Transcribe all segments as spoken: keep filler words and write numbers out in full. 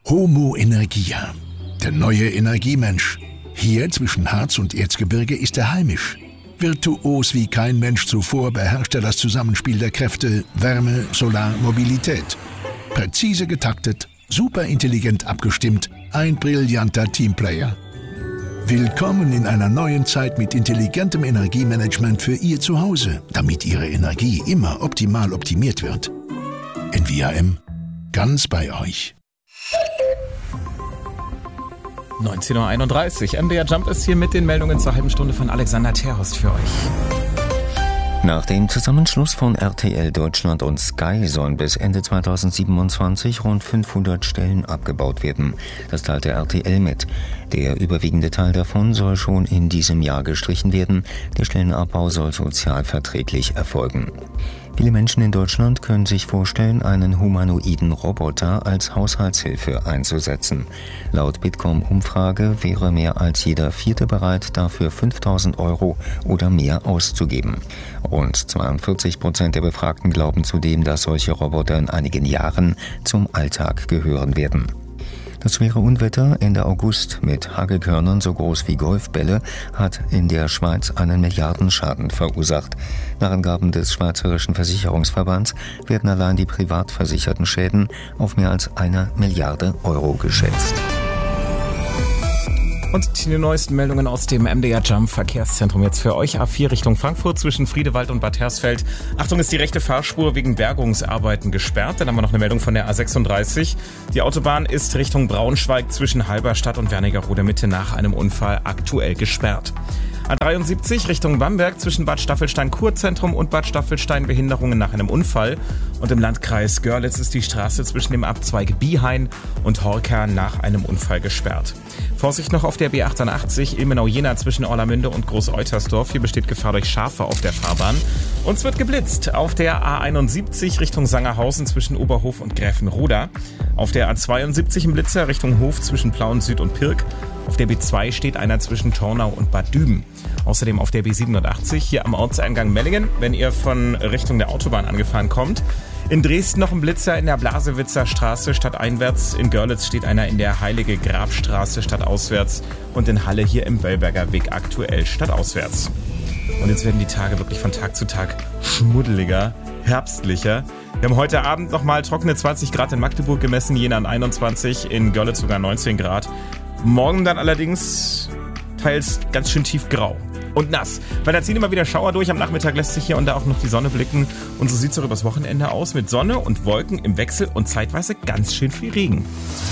Homo Energia, der neue Energiemensch. Hier zwischen Harz und Erzgebirge ist er heimisch. Virtuos wie kein Mensch zuvor beherrscht er das Zusammenspiel der Kräfte Wärme, Solar, Mobilität. Präzise getaktet, superintelligent abgestimmt, ein brillanter Teamplayer. Willkommen in einer neuen Zeit mit intelligentem Energiemanagement für Ihr Zuhause, damit Ihre Energie immer optimal optimiert wird. N V A M, ganz bei euch. neunzehn Uhr einunddreißig. M D R Jump ist hier mit den Meldungen zur halben Stunde von Alexander Terhorst für euch. Nach dem Zusammenschluss von R T L Deutschland und Sky sollen bis Ende zweitausendsiebenundzwanzig rund fünfhundert Stellen abgebaut werden. Das teilte R T L mit. Der überwiegende Teil davon soll schon in diesem Jahr gestrichen werden. Der Stellenabbau soll sozialverträglich erfolgen. Viele Menschen in Deutschland können sich vorstellen, einen humanoiden Roboter als Haushaltshilfe einzusetzen. Laut Bitkom-Umfrage wäre mehr als jeder Vierte bereit, dafür fünftausend Euro oder mehr auszugeben. Rund zweiundvierzig Prozent der Befragten glauben zudem, dass solche Roboter in einigen Jahren zum Alltag gehören werden. Das schwere Unwetter Ende August mit Hagelkörnern so groß wie Golfbälle hat in der Schweiz einen Milliardenschaden verursacht. Nach Angaben des Schweizerischen Versicherungsverbands werden allein die privat versicherten Schäden auf mehr als eine Milliarde Euro geschätzt. Und die neuesten Meldungen aus dem M D R Jump Verkehrszentrum jetzt für euch. A vier Richtung Frankfurt zwischen Friedewald und Bad Hersfeld. Achtung, ist die rechte Fahrspur wegen Bergungsarbeiten gesperrt. Dann haben wir noch eine Meldung von der A sechsunddreißig. Die Autobahn ist Richtung Braunschweig zwischen Halberstadt und Wernigerode Mitte nach einem Unfall aktuell gesperrt. A dreiundsiebzig Richtung Bamberg zwischen Bad Staffelstein Kurzentrum und Bad Staffelstein Behinderungen nach einem Unfall. Und im Landkreis Görlitz ist die Straße zwischen dem Abzweig Biehain und Horka nach einem Unfall gesperrt. Vorsicht noch auf der B achtundachtzig Ilmenau-Jena zwischen Orlamünde und Groß-Eutersdorf. Hier besteht Gefahr durch Schafe auf der Fahrbahn. Und es wird geblitzt auf der A einundsiebzig Richtung Sangerhausen zwischen Oberhof und Gräfenroda. Auf der A zweiundsiebzig im Blitzer Richtung Hof zwischen Plauen Süd und Pirk. Auf der B zwei steht einer zwischen Tornau und Bad Düben. Außerdem auf der B siebenundachtzig hier am Ortseingang Mellingen, wenn ihr von Richtung der Autobahn angefahren kommt. In Dresden noch ein Blitzer in der Blasewitzer Straße stadteinwärts. In Görlitz steht einer in der Heilige Grabstraße stadtauswärts. Und in Halle hier im Bellberger Weg aktuell stadtauswärts. Und jetzt werden die Tage wirklich von Tag zu Tag schmuddeliger, herbstlicher. Wir haben heute Abend nochmal trockene zwanzig Grad in Magdeburg gemessen, Jena an einundzwanzig, in Görlitz sogar neunzehn Grad. Morgen dann allerdings teils ganz schön tiefgrau und nass, weil da ziehen immer wieder Schauer durch. Am Nachmittag lässt sich hier und da auch noch die Sonne blicken. Und so sieht es auch übers Wochenende aus mit Sonne und Wolken im Wechsel und zeitweise ganz schön viel Regen.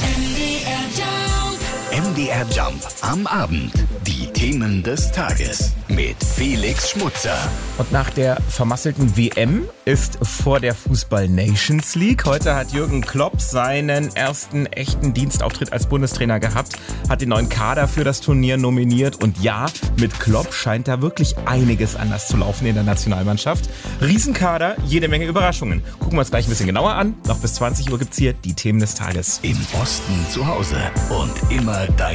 M D R Jump am Abend. Die Themen des Tages mit Felix Schmutzer. Und nach der vermasselten W M ist vor der Fußball Nations League. Heute hat Jürgen Klopp seinen ersten echten Dienstauftritt als Bundestrainer gehabt, hat den neuen Kader für das Turnier nominiert. Und ja, mit Klopp scheint da wirklich einiges anders zu laufen in der Nationalmannschaft. Riesenkader, jede Menge Überraschungen. Gucken wir uns gleich ein bisschen genauer an. Noch bis zwanzig Uhr gibt's hier die Themen des Tages. Im Osten zu Hause und immer dein